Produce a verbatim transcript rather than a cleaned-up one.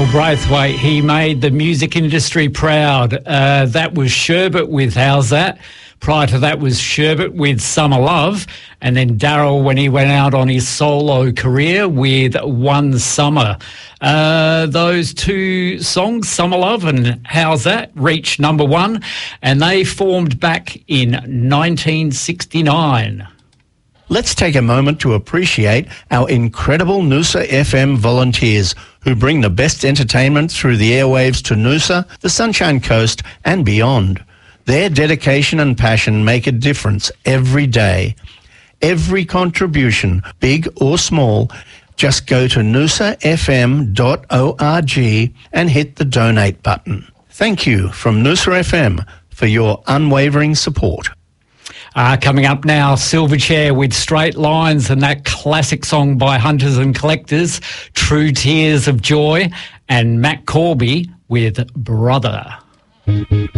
Darryl Braithwaite, he made the music industry proud. Uh, that was Sherbet with How's That? Prior to that was Sherbet with Summer Love. And then Darryl when he went out on his solo career with One Summer. Uh, those two songs, Summer Love and How's That, reached number one. And they formed back in nineteen sixty-nine. Let's take a moment to appreciate our incredible Noosa F M volunteers who bring the best entertainment through the airwaves to Noosa, the Sunshine Coast and beyond. Their dedication and passion make a difference every day. Every contribution, big or small, just go to noosa f m dot org and hit the donate button. Thank you from Noosa F M for your unwavering support. Uh, coming up now, Silverchair with Straight Lines and that classic song by Hunters and Collectors, True Tears of Joy, and Matt Corby with Brother.